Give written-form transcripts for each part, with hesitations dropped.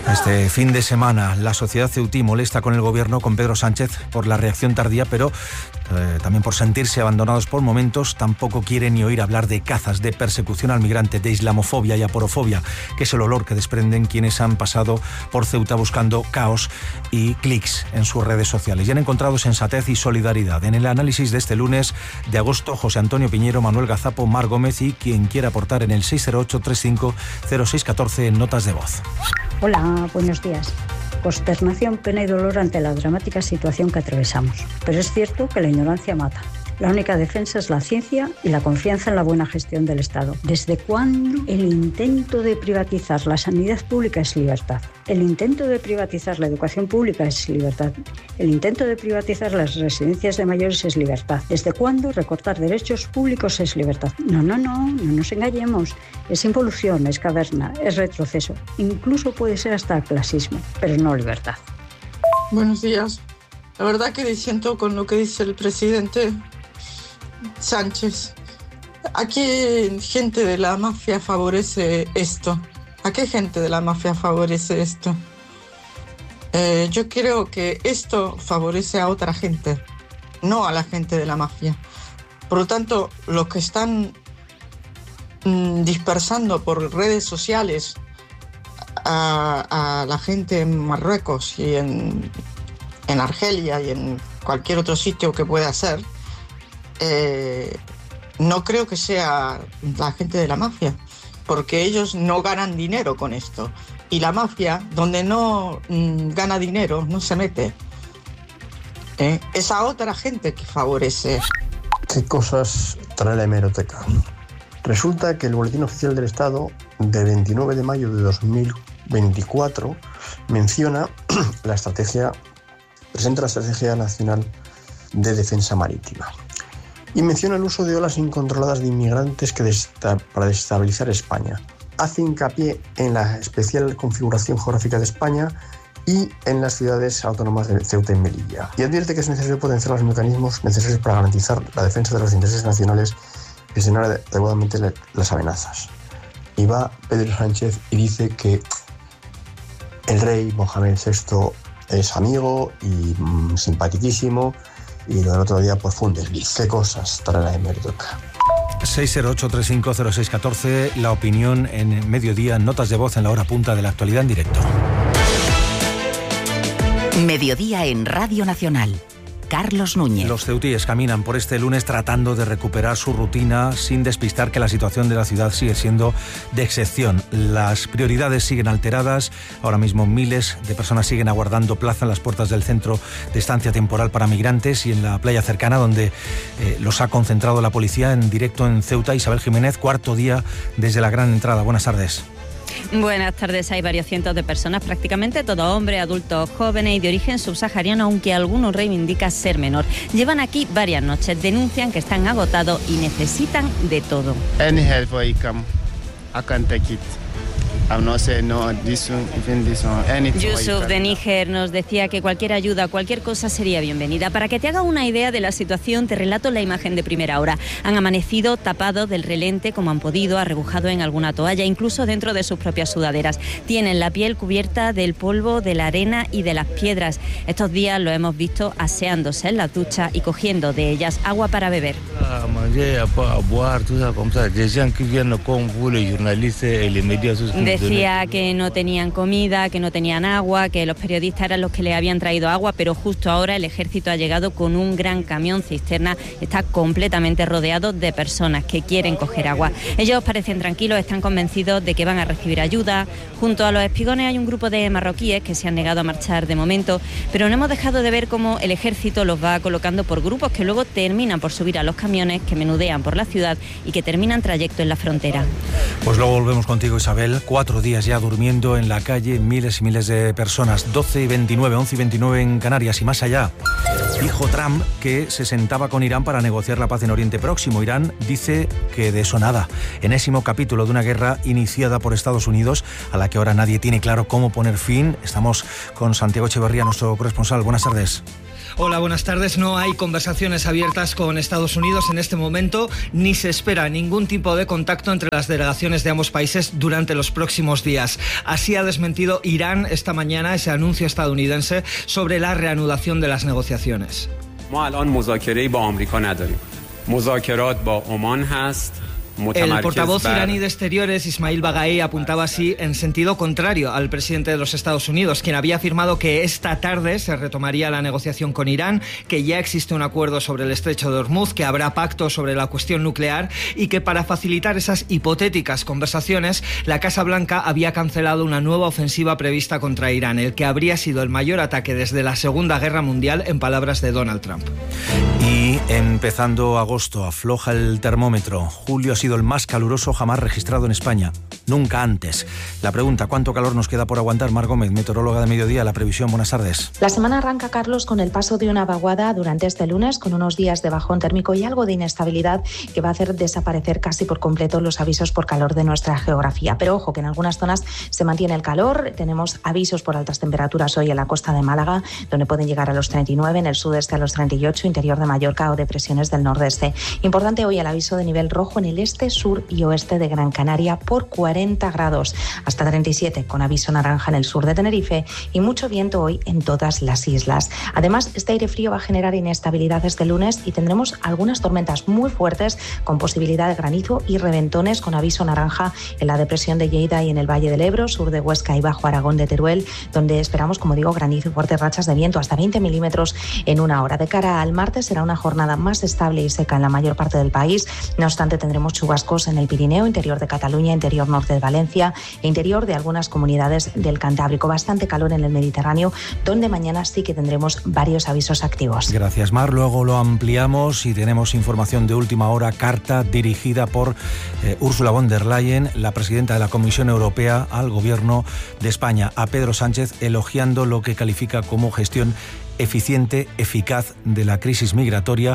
Este fin de semana la sociedad ceutí molesta con el gobierno, con Pedro Sánchez, por la reacción tardía, pero también por sentirse abandonados por momentos. Tampoco quiere ni oír hablar de cazas, de persecución al migrante, de islamofobia y aporofobia, que es el olor que desprenden quienes han pasado por Ceuta buscando caos y clics en sus redes sociales. Y han encontrado sensatez y solidaridad. En el análisis de este lunes de agosto, José Antonio Piñero, Manuel Gazapo, Mar Gómez y quien quiera aportar en el 608-350614 en notas de voz. Hola, buenos días. Consternación, pena y dolor ante la dramática situación que atravesamos. Pero es cierto que la ignorancia mata. La única defensa es la ciencia y la confianza en la buena gestión del Estado. ¿Desde cuándo el intento de privatizar la sanidad pública es libertad? El intento de privatizar la educación pública es libertad. El intento de privatizar las residencias de mayores es libertad. ¿Desde cuándo recortar derechos públicos es libertad? No nos engañemos. Es involución, es caverna, es retroceso. Incluso puede ser hasta clasismo, pero no libertad. Buenos días. La verdad que disiento con lo que dice el presidente Sánchez. ¿A qué gente de la mafia favorece esto? ¿A qué gente de la mafia favorece esto? Yo creo que esto favorece a otra gente, no a la gente de la mafia. Por lo tanto, los que están dispersando por redes sociales a la gente en Marruecos y en Argelia y en cualquier otro sitio que pueda ser, no creo que sea la gente de la mafia, porque ellos no ganan dinero con esto. Y la mafia, donde no gana dinero, no se mete. Es a otra gente que favorece. ¿Qué cosas trae la hemeroteca? Resulta que el Boletín Oficial del Estado de 29 de mayo de 2024 menciona presenta la Estrategia Nacional de Defensa Marítima y menciona el uso de olas incontroladas de inmigrantes para desestabilizar España. Hace hincapié en la especial configuración geográfica de España y en las ciudades autónomas de Ceuta y Melilla. Y advierte que es necesario potenciar los mecanismos necesarios para garantizar la defensa de los intereses nacionales y gestionar adecuadamente las amenazas. Y va Pedro Sánchez y dice que el rey Mohamed VI es amigo y simpaticísimo, y lo del otro día pues fue un desliz. ¿Qué cosas trae la hemeroteca? 608-350614, la opinión en Mediodía, notas de voz en la hora punta de la actualidad en directo. Mediodía en Radio Nacional. Carlos Núñez. Los ceutíes caminan por este lunes tratando de recuperar su rutina sin despistar que la situación de la ciudad sigue siendo de excepción. Las prioridades siguen alteradas. Ahora mismo miles de personas siguen aguardando plaza en las puertas del centro de estancia temporal para migrantes y en la playa cercana, donde los ha concentrado la policía. En directo en Ceuta, Isabel Jiménez, cuarto día desde la gran entrada. Buenas tardes. Buenas tardes. Hay varios cientos de personas, prácticamente todos hombres, adultos, jóvenes y de origen subsahariano, aunque algunos reivindican ser menor. Llevan aquí varias noches, denuncian que están agotados y necesitan de todo. Any help I come, I can take it. I'm not saying no, this one, even this one, anything. Yusuf de Níger nos decía que cualquier ayuda, cualquier cosa sería bienvenida. Para que te haga una idea de la situación, te relato la imagen de primera hora. Han amanecido tapados del relente como han podido, arrebujados en alguna toalla, incluso dentro de sus propias sudaderas. Tienen la piel cubierta del polvo, de la arena y de las piedras. Estos días lo hemos visto aseándose en la ducha y cogiendo de ellas agua para beber. Decía que no tenían comida, que no tenían agua, que los periodistas eran los que le habían traído agua, pero justo ahora el ejército ha llegado con un gran camión cisterna. Está completamente rodeado de personas que quieren coger agua. Ellos parecen tranquilos, están convencidos de que van a recibir ayuda. Junto a los espigones hay un grupo de marroquíes que se han negado a marchar de momento, pero no hemos dejado de ver cómo el ejército los va colocando por grupos que luego terminan por subir a los camiones que menudean por la ciudad y que terminan trayecto en la frontera. Pues luego volvemos contigo, Isabel. 4 días ya durmiendo en la calle, miles y miles de personas. 12 y 29, 11 y 29 en Canarias y más allá. Dijo Trump que se sentaba con Irán para negociar la paz en Oriente Próximo. Irán dice que de eso nada. Enésimo capítulo de una guerra iniciada por Estados Unidos, a la que ahora nadie tiene claro cómo poner fin. Estamos con Santiago Echeverría, nuestro corresponsal. Buenas tardes. Hola, buenas tardes. No hay conversaciones abiertas con Estados Unidos en este momento, ni se espera ningún tipo de contacto entre las delegaciones de ambos países durante los próximos próximos días. Así ha desmentido Irán esta mañana ese anuncio estadounidense sobre la reanudación de las negociaciones. El portavoz iraní de Exteriores, Ismail Baghaei, apuntaba así en sentido contrario al presidente de los Estados Unidos, quien había afirmado que esta tarde se retomaría la negociación con Irán, que ya existe un acuerdo sobre el estrecho de Hormuz, que habrá pacto sobre la cuestión nuclear y que para facilitar esas hipotéticas conversaciones, la Casa Blanca había cancelado una nueva ofensiva prevista contra Irán, el que habría sido el mayor ataque desde la Segunda Guerra Mundial, en palabras de Donald Trump. Y empezando agosto, afloja el termómetro. Julio ha sido el más caluroso jamás registrado en España. Nunca antes. La pregunta, ¿cuánto calor nos queda por aguantar? Mar Gómez, meteoróloga de Mediodía, la previsión. Buenas tardes. La semana arranca, Carlos, con el paso de una vaguada durante este lunes, con unos días de bajón térmico y algo de inestabilidad que va a hacer desaparecer casi por completo los avisos por calor de nuestra geografía. Pero ojo, que en algunas zonas se mantiene el calor. Tenemos avisos por altas temperaturas hoy en la costa de Málaga, donde pueden llegar a los 39, en el sudeste a los 38, interior de Mallorca o depresiones del nordeste. Importante hoy el aviso de nivel rojo en el este, sur y oeste de Gran Canaria por 40 grados, hasta 37 con aviso naranja en el sur de Tenerife y mucho viento hoy en todas las islas. Además, este aire frío va a generar inestabilidad este lunes y tendremos algunas tormentas muy fuertes con posibilidad de granizo y reventones con aviso naranja en la depresión de Lleida y en el Valle del Ebro, sur de Huesca y Bajo Aragón de Teruel, donde esperamos, como digo, granizo y fuertes rachas de viento hasta 20 milímetros en una hora. De cara al martes será una jornada más estable y seca en la mayor parte del país. No obstante, tendremos chubascos en el Pirineo, interior de Cataluña, interior norte de Valencia e interior de algunas comunidades del Cantábrico. Bastante calor en el Mediterráneo, donde mañana sí que tendremos varios avisos activos. Gracias, Mar. Luego lo ampliamos y tenemos información de última hora, carta dirigida por Ursula von der Leyen, la presidenta de la Comisión Europea, al Gobierno de España, a Pedro Sánchez, elogiando lo que califica como gestión eficiente, eficaz de la crisis migratoria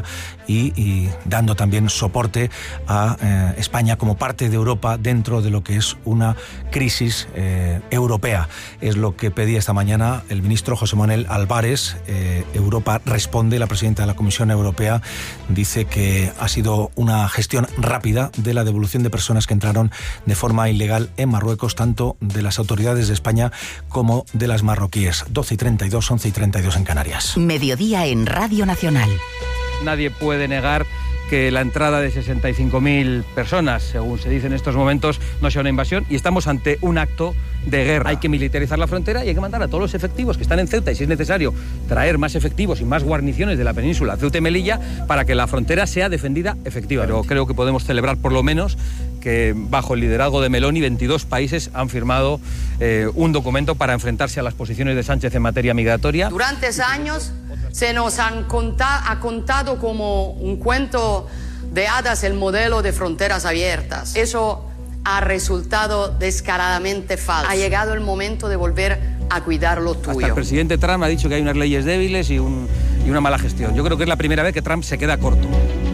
y dando también soporte a España como parte de Europa dentro de lo que es una crisis europea. Es lo que pedía esta mañana el ministro José Manuel Álvarez. Europa responde, la presidenta de la Comisión Europea dice que ha sido una gestión rápida de la devolución de personas que entraron de forma ilegal en Marruecos, tanto de las autoridades de España como de las marroquíes. 12:32, 11:32 en Canarias. Mediodía en Radio Nacional. Nadie puede negar que la entrada de 65.000 personas, según se dice en estos momentos, no sea una invasión y estamos ante un acto de guerra. Hay que militarizar la frontera y hay que mandar a todos los efectivos que están en Ceuta y, si es necesario, traer más efectivos y más guarniciones de la península, Ceuta y Melilla, para que la frontera sea defendida efectivamente. Pero creo que podemos celebrar por lo menos que bajo el liderazgo de Meloni 22 países han firmado un documento para enfrentarse a las posiciones de Sánchez en materia migratoria. Durante años se nos ha contado como un cuento de hadas el modelo de fronteras abiertas. Eso ha resultado descaradamente falso. Ha llegado el momento de volver a cuidar lo tuyo. Hasta el presidente Trump ha dicho que hay unas leyes débiles y una mala gestión. Yo creo que es la primera vez que Trump se queda corto.